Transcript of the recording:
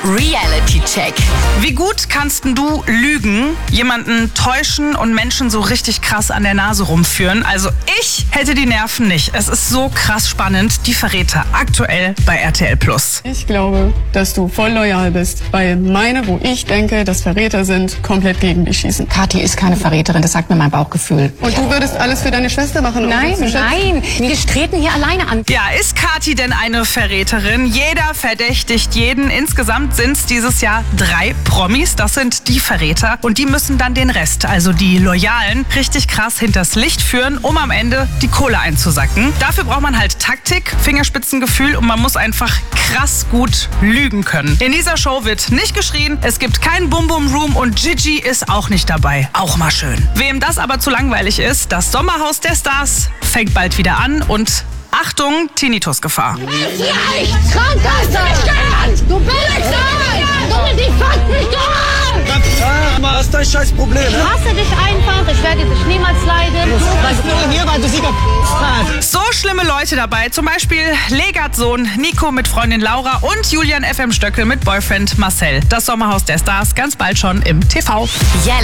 Reality-Check. Wie gut kannst du lügen, jemanden täuschen und Menschen so richtig krass an der Nase rumführen? Also ich hätte die Nerven nicht. Es ist so krass spannend. Die Verräter aktuell bei RTL+. Ich glaube, dass du voll loyal bist, weil meine, wo ich denke, dass Verräter sind, komplett gegen dich schießen. Kathi ist keine Verräterin, das sagt mir mein Bauchgefühl. Und du würdest alles für deine Schwester machen? Nein, wir treten hier alleine an. Ja, ist Kathi denn eine Verräterin? Jeder verdächtigt jeden. Insgesamt sind es dieses Jahr 3 Promis. Das sind die Verräter. Und die müssen dann den Rest, also die Loyalen, richtig krass hinters Licht führen, um am Ende die Kohle einzusacken. Dafür braucht man halt Taktik, Fingerspitzengefühl und man muss einfach krass gut lügen können. In dieser Show wird nicht geschrien, es gibt keinen Bum-Bum-Room und Gigi ist auch nicht dabei. Auch mal schön. Wem das aber zu langweilig ist, das Sommerhaus der Stars fängt bald wieder an und Achtung, Tinnitusgefahr. Ich krank sein! Du bist du die Fakten nicht Was ist dein scheiß Problem? Ich hasse dich einfach, ich werde dich niemals leiden. So schlimme Leute dabei, zum Beispiel Legats Sohn Nico mit Freundin Laura und Julian FM Stöckel mit Boyfriend Marcel. Das Sommerhaus der Stars ganz bald schon im TV. Yellow.